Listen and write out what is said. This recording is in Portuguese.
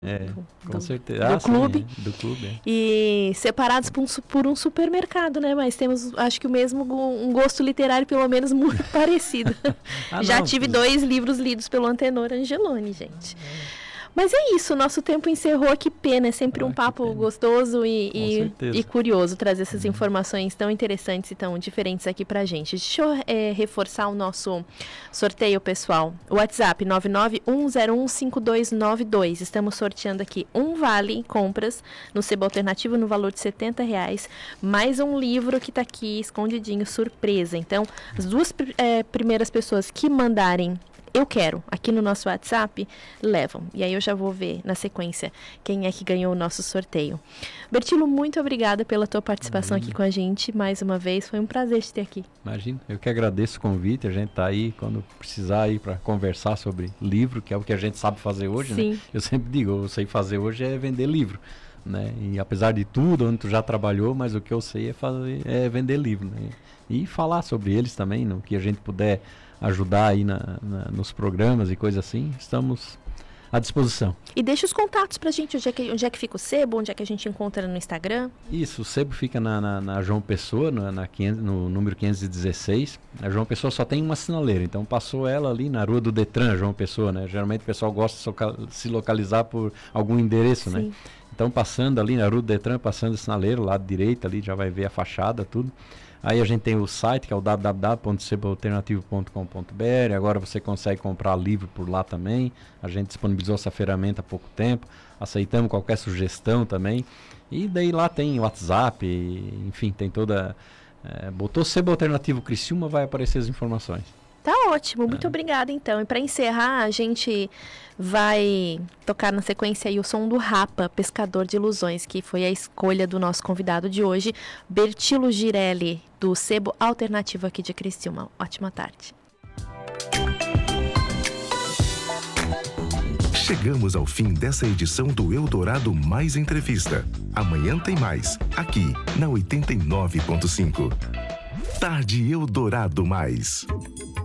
Com do, certeza. do clube. Sim, do clube. E separados por um supermercado, né? Mas temos, acho que o mesmo um gosto literário, pelo menos, muito parecido. Já tive 2 livros lidos pelo Antenor Angeloni, gente. Mas é isso, nosso tempo encerrou, que pena, é sempre um papo gostoso e curioso trazer essas informações tão interessantes e tão diferentes aqui pra gente. Deixa eu reforçar o nosso sorteio, pessoal. O WhatsApp 991015292. Estamos sorteando aqui um vale compras no Sebo Alternativo no valor de R$70, mais um livro que tá aqui escondidinho, surpresa. Então, as 2 primeiras pessoas que mandarem eu quero, aqui no nosso WhatsApp, levam. E aí eu já vou ver, na sequência, quem é que ganhou o nosso sorteio. Bertilo, muito obrigada pela tua participação aqui com a gente, mais uma vez. Foi um prazer te ter aqui. Imagina, eu que agradeço o convite. A gente tá aí, quando precisar aí para conversar sobre livro, que é o que a gente sabe fazer hoje, né? Eu sempre digo, eu sei fazer hoje é vender livro, né? E apesar de tudo, onde tu já trabalhou, mas o que eu sei é vender livro, né? E falar sobre eles também, no que a gente puder ajudar aí nos programas e coisas assim, estamos à disposição. E deixa os contatos pra gente, onde é que fica o Sebo, onde é que a gente encontra no Instagram? Isso, o Sebo fica na João Pessoa, no número 516. A João Pessoa só tem uma sinaleira, então passou ela ali na rua do Detran, João Pessoa, né? Geralmente o pessoal gosta de se localizar por algum endereço, né? Então passando ali na rua do Detran, passando o sinaleiro, lado direito ali, já vai ver a fachada, tudo. Aí a gente tem o site, que é o www.seboalternativo.com.br. Agora você consegue comprar livro por lá também. A gente disponibilizou essa ferramenta há pouco tempo. Aceitamos qualquer sugestão também. E daí lá tem WhatsApp, enfim, tem toda... botou Sebo Alternativo Criciúma, vai aparecer as informações. Tá ótimo, muito obrigada então. E para encerrar, a gente vai tocar na sequência aí o som do Rapa, Pescador de Ilusões, que foi a escolha do nosso convidado de hoje, Bertilo Girelli, do Sebo Alternativo aqui de Criciúma. Ótima tarde. Chegamos ao fim dessa edição do Eldorado Mais Entrevista. Amanhã tem mais, aqui na 89.5. Tarde Eldorado Mais.